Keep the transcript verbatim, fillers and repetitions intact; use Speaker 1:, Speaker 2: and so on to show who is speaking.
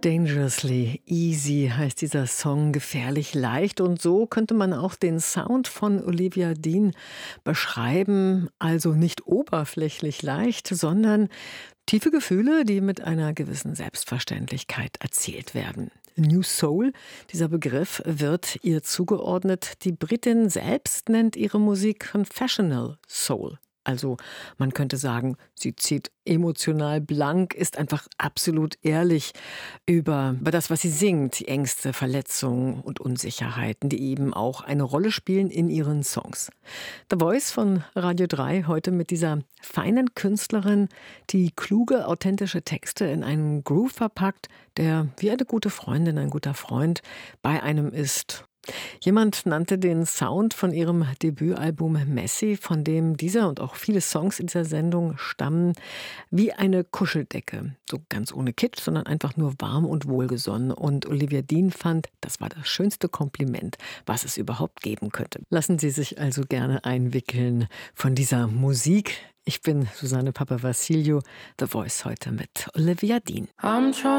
Speaker 1: Dangerously Easy heißt dieser Song, gefährlich leicht. Und so könnte man auch den Sound von Olivia Dean beschreiben. Also nicht oberflächlich leicht, sondern tiefe Gefühle, die mit einer gewissen Selbstverständlichkeit erzählt werden. New Soul, dieser Begriff wird ihr zugeordnet. Die Britin selbst nennt ihre Musik Confessional Soul. Also man könnte sagen, sie zieht emotional blank, ist einfach absolut ehrlich über, über das, was sie singt. Die Ängste, Verletzungen und Unsicherheiten, die eben auch eine Rolle spielen in ihren Songs. The Voice von Radio drei heute mit dieser feinen Künstlerin, die kluge, authentische Texte in einen Groove verpackt, der wie eine gute Freundin, ein guter Freund bei einem ist. Jemand nannte den Sound von ihrem Debütalbum Messy, von dem dieser und auch viele Songs in dieser Sendung stammen, wie eine Kuscheldecke. So ganz ohne Kitsch, sondern einfach nur warm und wohlgesonnen. Und Olivia Dean fand, das war das schönste Kompliment, was es überhaupt geben könnte. Lassen Sie sich also gerne einwickeln von dieser Musik. Ich bin Susanne Papavassilou, The Voice heute mit Olivia Dean.